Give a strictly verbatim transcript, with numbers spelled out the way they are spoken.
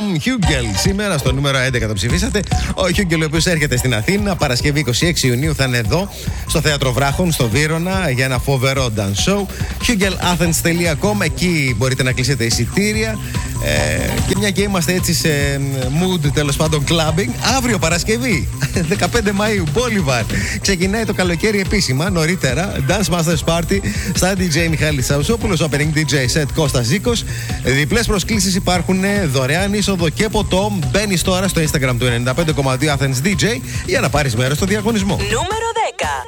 τον Χιούγκελ. Σήμερα στο νούμερο έντεκα το ψηφίσατε. Ο Χιούγκελ, ο οποίος έρχεται στην Αθήνα Παρασκευή είκοσι έξι Ιουνίου, θα είναι εδώ στο Θέατρο Βράχων, στο Βύρωνα, για ένα φοβερό dance show. χιούγκελ άθενς τελεία κομ, εκεί μπορείτε να κλείσετε εισιτήρια. Ε, και μια και είμαστε έτσι σε mood, τέλος πάντων, clubbing, αύριο Παρασκευή δεκαπέντε Μαΐου, Bolivar, ξεκινάει το καλοκαίρι επίσημα. Νωρίτερα, Dance Masters Party στα ντι τζέι Μιχάλης Σαουσόπουλος, opening ντι τζέι set Κώστας Ζήκος. Διπλές προσκλήσεις υπάρχουν, δωρεάν είσοδο και ποτό. Μπαίνεις τώρα στο Instagram του ενενήντα πέντε κόμμα δύο Athens ντι τζέι για να πάρεις μέρος στο διαγωνισμό. Νούμερο